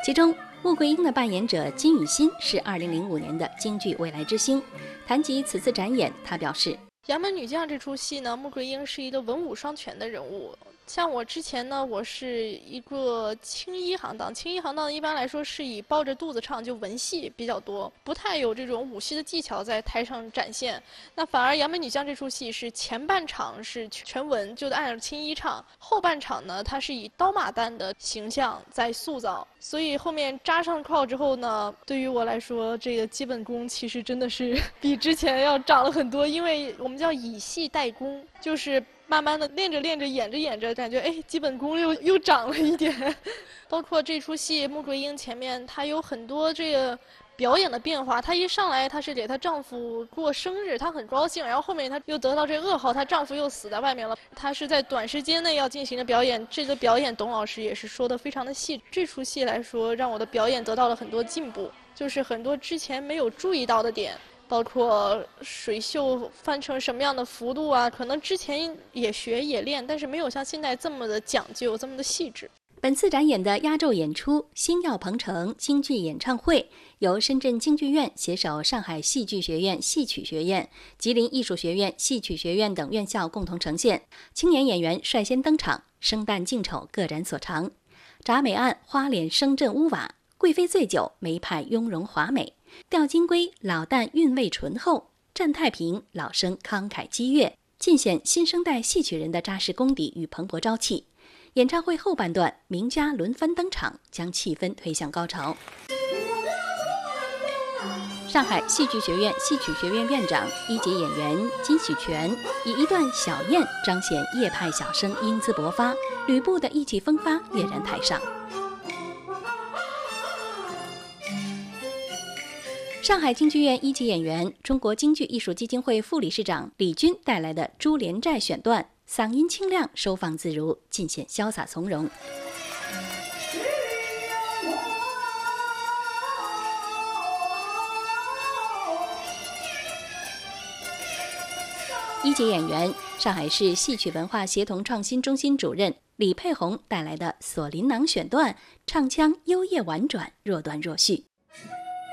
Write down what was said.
其中，穆桂英的扮演者金宇欣是2005年的京剧未来之星。谈及此次展演，她表示：“ 杨门女将这出戏呢，穆桂英是一个文武双全的人物。像我之前呢，我是一个青衣行当，青衣行当一般来说是以抱着肚子唱，就文戏比较多，不太有这种武戏的技巧在台上展现。那反而杨门女将这出戏是前半场是全文，就按照青衣唱，后半场呢，它是以刀马旦的形象在塑造。所以后面扎上靠之后呢，对于我来说，这个基本功其实真的是比之前要长了很多，因为我们叫以戏代功，就是慢慢的练着练着，演着演着，感觉基本功又长了一点。包括这出戏，穆桂英前面她有很多这个表演的变化。她一上来，她是给她丈夫过生日，她很高兴，然后后面她又得到这噩耗，她丈夫又死在外面了。她是在短时间内要进行的表演，这个表演董老师也是说的非常的细。这出戏来说，让我的表演得到了很多进步，就是很多之前没有注意到的点。包括水袖翻成什么样的幅度啊，可能之前也学也练，但是没有像现在这么的讲究，这么的细致。 本次展演的压轴演出《星耀鹏城京剧演唱会》，由深圳京剧院携手上海戏剧学院戏曲学院、吉林艺术学院戏曲学院等院校共同呈现。青年演员率先登场，生旦净丑各展所长。铡美案花脸声震屋瓦，贵妃醉酒梅派雍容华美。吊金龟老旦韵味醇厚，占太平老生慷慨激越，尽显新生代戏曲人的扎实功底与蓬勃朝气。演唱会后半段，名家轮番登场，将气氛推向高潮。上海戏剧学院戏曲学院院长、一级演员金喜全以一段小宴彰显叶派小生英姿勃发，吕布的意气风发跃然台上。上海京剧院一级演员、中国京剧艺术基金会副理事长李军带来的《珠帘寨》选段，嗓音清亮，收放自如，尽显潇洒从容。一级演员、上海市戏曲文化协同创新中心主任李佩红带来的《锁麟囊》选段，唱腔优越婉转，若断若续。